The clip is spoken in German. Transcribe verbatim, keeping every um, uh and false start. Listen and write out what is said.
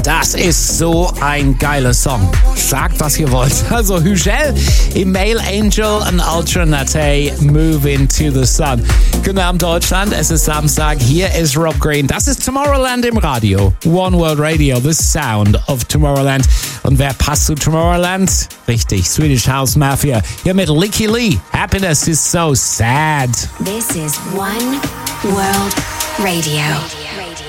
das ist so ein geiler Song. Sagt, was ihr wollt. Also Hügel im Male Angel and Ultra Nate, Move Into the Sun. Guten Abend Deutschland, es ist Samstag, hier ist Rob Green. Das ist Tomorrowland im Radio. One World Radio, the sound of Tomorrowland. Und wer passt zu Tomorrowland? Richtig, Swedish House Mafia. Hier mit Licky Lee. Happiness is so sad. This is One World Radio.